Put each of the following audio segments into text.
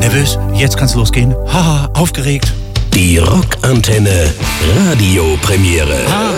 Nervös? Jetzt kann's losgehen. Haha, aufgeregt. Die Rockantenne Radiopremiere.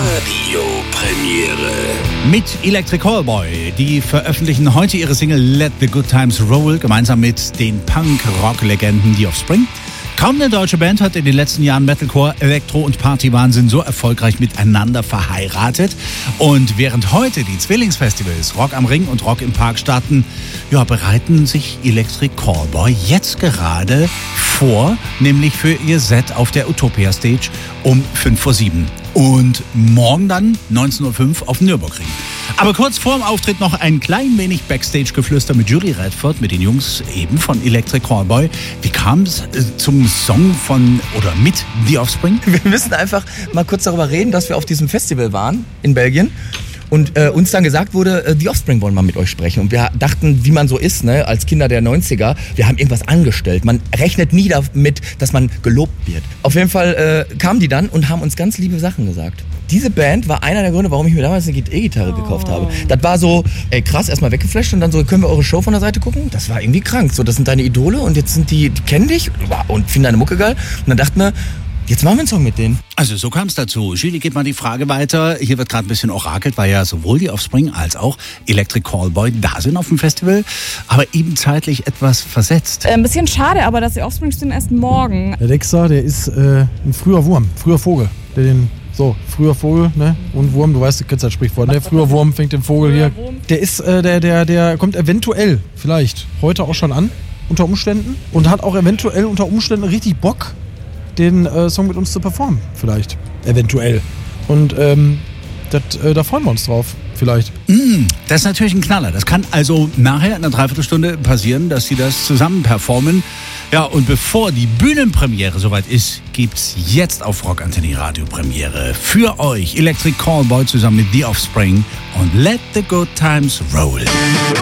Radiopremiere. Mit Electric Callboy. Die veröffentlichen heute ihre Single Let the Good Times Roll gemeinsam mit den Punk-Rock-Legenden The Offspring. Kaum eine deutsche Band hat in den letzten Jahren Metalcore, Elektro und Partywahnsinn so erfolgreich miteinander verheiratet. Und während heute die Zwillingsfestivals Rock am Ring und Rock im Park starten, bereiten sich Electric Callboy jetzt gerade vor, nämlich für ihr Set auf der Utopia Stage um 6:55. Und morgen dann 19:05 Uhr auf dem Nürburgring. Aber kurz vor dem Auftritt noch ein klein wenig Backstage-Geflüster mit Julie Redford, mit den Jungs eben von Electric Callboy. Wie kam es zum Song mit The Offspring? Wir müssen einfach mal kurz darüber reden, dass wir auf diesem Festival waren in Belgien. Und uns dann gesagt wurde, The Offspring wollen mal mit euch sprechen. Und wir dachten, wie man so ist, ne, als Kinder der 90er, wir haben irgendwas angestellt. Man rechnet nie damit, dass man gelobt wird. Auf jeden Fall kamen die dann und haben uns ganz liebe Sachen gesagt. Diese Band war einer der Gründe, warum ich mir damals eine E-Gitarre gekauft habe. Das war so, krass, erstmal weggeflasht und dann so, können wir eure Show von der Seite gucken? Das war irgendwie krank. So, das sind deine Idole und jetzt sind die kennen dich und finden deine Mucke geil. Und dann dachten wir, jetzt machen wir einen Song mit denen. Also so kam es dazu. Julie, geht mal die Frage weiter. Hier wird gerade ein bisschen orakelt, weil ja sowohl die Offspring als auch Electric Callboy da sind auf dem Festival, aber eben zeitlich etwas versetzt. Ein bisschen schade, aber dass die Offspring spielen erst morgen. Der Dexter, der ist ein früher Wurm, früher Vogel. Früher Vogel, ne? Und Wurm, du weißt, du kennst das Sprichwort, ne? Früher Wurm fängt den Vogel hier. Der ist, der kommt eventuell, vielleicht, heute auch schon an, unter Umständen. Und hat auch eventuell unter Umständen richtig Bock, den Song mit uns zu performen, vielleicht. Eventuell. Und da freuen wir uns drauf, vielleicht. Das ist natürlich ein Knaller. Das kann also nachher in einer Dreiviertelstunde passieren, dass sie das zusammen performen. Ja, und bevor die Bühnenpremiere soweit ist, gibt's jetzt auf Rockantenne Radiopremiere für euch Electric Callboy zusammen mit The Offspring und Let the Good Times Roll.